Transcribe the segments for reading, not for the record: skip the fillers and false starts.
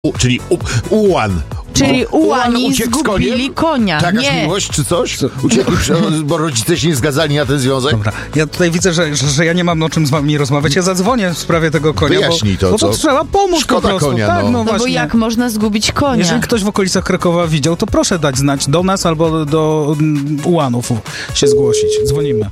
Czyli ułan. Czyli ułani uciekł z koniem? zgubili konia. Jakaś Nie. miłość czy coś? Uciekli, bo rodzice się nie zgadzali na ten związek? Dobra, ja tutaj widzę, że ja nie mam o czym z wami rozmawiać. Ja zadzwonię w sprawie tego konia, Wyjaśnij bo to, to trzeba pomóc Szkoda po prostu. konia, tak, no. No bo właśnie. jak można zgubić konia? Jeżeli ktoś w okolicach Krakowa widział, to proszę dać znać do nas albo do ułanów się zgłosić. Dzwonimy.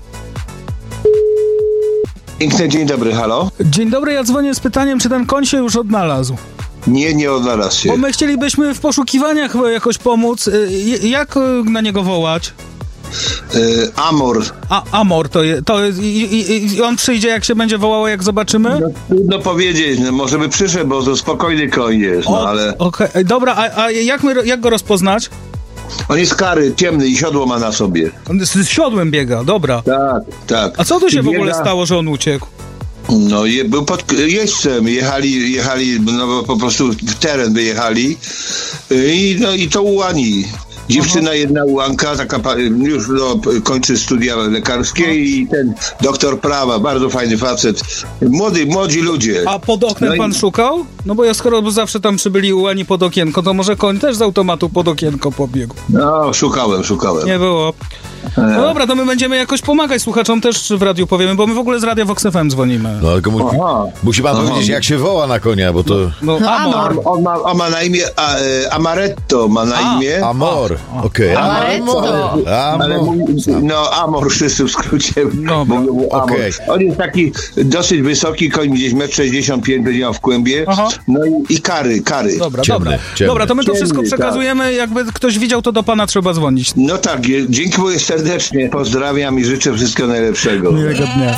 Piękny dzień dobry, halo? Dzień dobry, ja dzwonię z pytaniem, czy ten koń się już odnalazł. Nie odnalazł się. Bo my chcielibyśmy w poszukiwaniach jakoś pomóc. Jak na niego wołać? Amor. Amor to jest i on przyjdzie, jak się będzie wołało, jak zobaczymy? No, trudno powiedzieć, no, może by przyszedł, bo to spokojny koń jest, no ale... Okej, dobra, a jak go rozpoznać? On jest kary, ciemny i siodło ma na sobie. On z siodłem biega, dobra. Tak. A co tu się w ogóle Biega- stało, że on uciekł? No, był pod jeźdźcem, jechali, no bo po prostu w teren wyjechali i to ułani. Dziewczyna jedna ułanka, taka już kończy studia lekarskie i ten doktor prawa, bardzo fajny facet. Młodzi ludzie. A pod oknem No i- pan szukał? No bo skoro zawsze tam przybyli ułani pod okienko, to może koń też z automatu pod okienko pobiegł. No, szukałem. Nie było. No dobra, to my będziemy jakoś pomagać słuchaczom, też w radiu powiemy, bo my w ogóle z Radia Vox FM dzwonimy. No tylko musi pan powiedzieć, jak się woła na konia, bo to... No, Amor. On ma na imię Amaretto, ma na imię. Amor. Okej. Amaretto. Ale Amor wszyscy w skrócie Dobra. mówią Amor. Okej. On jest taki dosyć wysoki, koń gdzieś 1,65 m będzie miał w kłębie. Aha. No i kary. Dobra, Ciemny. Dobra, to my to Ciemny, wszystko przekazujemy, jakby ktoś widział, to do pana trzeba dzwonić. No tak, dziękuję serdecznie, pozdrawiam i życzę wszystkiego najlepszego. Miłego dnia.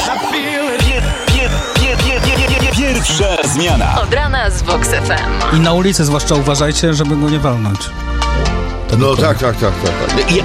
Pierwsza zmiana. Od rana z Vox FM. I na ulicy zwłaszcza uważajcie, żeby go nie walnąć. No tak.